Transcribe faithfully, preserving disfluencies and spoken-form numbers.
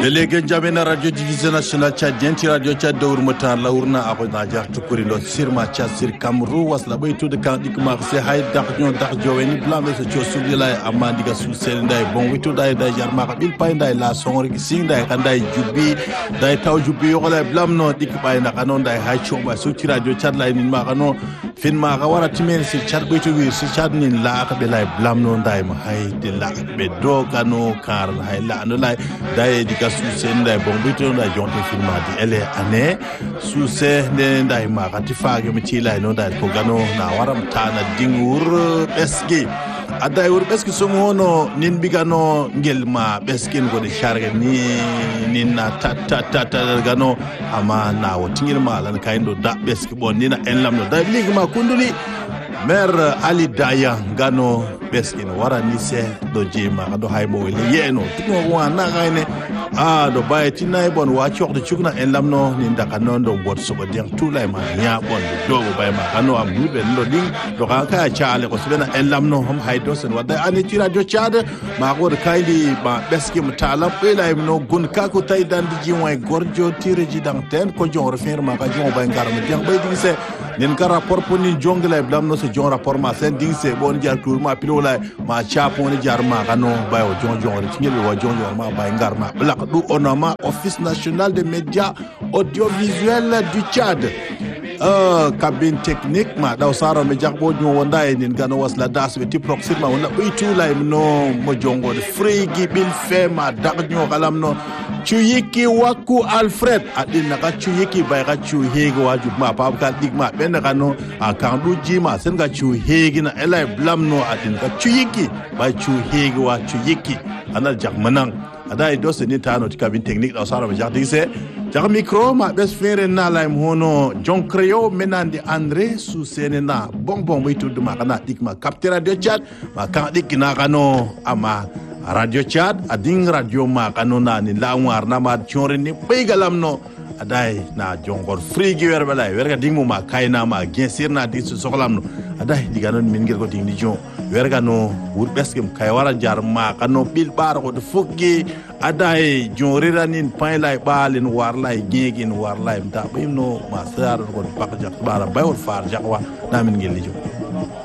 Delege jamena radio division national Tchadien ti radio Tchad de Urmutan la urna abo na jartu kurindo sirma Tchad sir Kamru wasla baytu de kan dikma se hay dak nyon dak joweni blambe se chosu dilay amandiga su sel nday bon witu day day jarma ka bil pay nday la sonri sing day kanday jubbi day taw jubbi yola blamno dikbay na kanon day hay choba su ti radio Tchad lay min ma kano fin ma ka wara timen si Tchad baytu wi si Tchad nin la ka be lay blamno nday ma hay de la be do kano kar hay la no lay day dika su senda bon bito da jonte filma di ele ane su se ne ndai ma kati faage mi tila no da ko gano na waram tana dingur beski adai ur beski so ngono nin bigano ngelma beskin go de charge ni nin na tata tata gano ama na wotingil ma lan kaindo da beski bon ni na enlamno da ligma kunduli Maire Ali Daya gano beskin wara ni se do jema do haybo le yeno tuko wana gaine ah do bayti nay bon wa chok de chukna en lamno ni ndaka non do bot so diang tulay ma nya bon do go bay ma kanu am ni ben do ding do ka ka chaale ko sibena en lamno hom haydo sen wada ani tira do chaade ma ko kaydi ba beskim tala pelay no gun ka ko tay dan di jiway gorjo tire ji dang ten ko jor firma ka jom bay ngar mi diang bay di se nin ka rapport pour ni jongle blamno se jon rapport ma sen ding se bon jar tour ma pilola ma chapo ni jar ma kanu bay o jon jon ti ngel wa jon jon ma bay ngar ma blak du onama Office national des médias audiovisuels du Tchad euh cabine technique ma daw saro me jakbo ñu wonda e nin gano wasla das be ti proxima wona bitu lay no mo jongo de frigi bil fema dag ñu galam no Chuyiki waku Alfred adina ka chuyiki bay ka chu hege waju ma pa ka digma ben kanu akandu jima sen ga chu hege na elay blamno adin ka chuyiki bay chu hege wa chuyiki anal jak manang ada do se ni tano ti cabine technique daw saro me jak dise jak micro ma bes fere na lay hono jon creo menandi André su senena bonbon witu duma kana digma capteur radio Tchad ma kan dikina kano ama radio Tchad ading radio ma kanona ni la warna ma chore ni pegalam no adai na jongor frigi werbelay werga dingmu ma kayna ma gensir na di so soxlam no adai diganon min ngir ko ding di jon werga no wur beskem kay wara jar ma kano bil bar ko de fuggi adai jonrira nin paylay balen warlay gegin warlay mta bimno ma sar ko bakja bara bayor far jakwa na min ngel di jon